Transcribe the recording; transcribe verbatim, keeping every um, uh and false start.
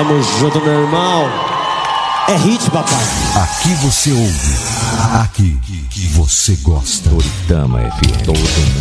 Tamo junto, meu irmão. É hit, papai. Aqui você ouve. Aqui você gosta. Toritama F M. Todo mundo.